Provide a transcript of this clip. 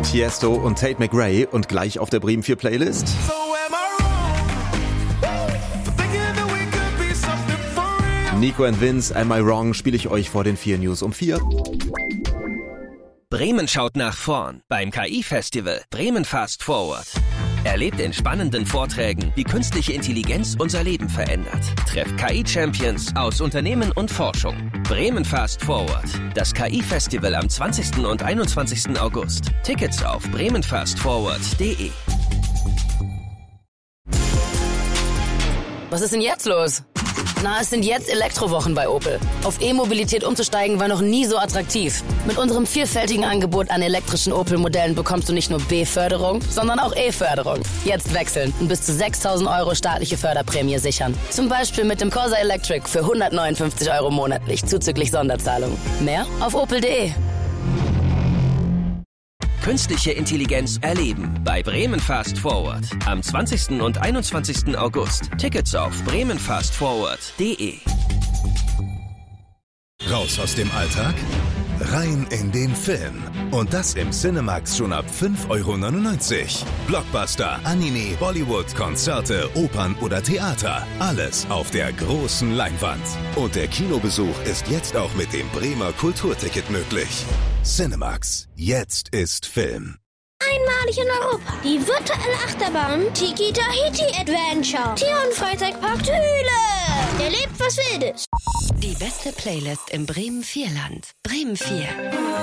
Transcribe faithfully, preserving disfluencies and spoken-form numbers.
Tiesto und Tate McRae und gleich auf der Bremen vier Playlist. Nico and Vince, Am I Wrong, spiele ich euch vor den vier News um vier. Bremen schaut nach vorn beim K I-Festival Bremen Fast Forward. Erlebt in spannenden Vorträgen, wie künstliche Intelligenz unser Leben verändert. Trefft K I-Champions aus Unternehmen und Forschung. Bremen Fast Forward. Das K I-Festival am zwanzigsten und einundzwanzigsten August. Tickets auf bremen fast forward punkt de. Was ist denn jetzt los? Na, es sind jetzt Elektrowochen bei Opel. Auf E-Mobilität umzusteigen war noch nie so attraktiv. Mit unserem vielfältigen Angebot an elektrischen Opel-Modellen bekommst du nicht nur B-Förderung, sondern auch E-Förderung. Jetzt wechseln und bis zu sechstausend Euro staatliche Förderprämie sichern. Zum Beispiel mit dem Corsa Electric für hundertneunundfünfzig Euro monatlich zuzüglich Sonderzahlung. Mehr auf opel punkt de. Künstliche Intelligenz erleben bei Bremen Fast Forward. Am zwanzigsten und einundzwanzigsten August. Tickets auf bremen fast forward punkt de. Raus aus dem Alltag? Rein in den Film. Und das im Cinemax schon ab fünf Euro neunundneunzig. Blockbuster, Anime, Bollywood, Konzerte, Opern oder Theater. Alles auf der großen Leinwand. Und der Kinobesuch ist jetzt auch mit dem Bremer Kulturticket möglich. Cinemax. Jetzt ist Film. Einmalig in Europa. Die virtuelle Achterbahn Tiki Tahiti Adventure. Tier- und Freizeitpark Thüle. Erlebt was Wildes. Die beste Playlist im Bremen vier Land. Bremen vier.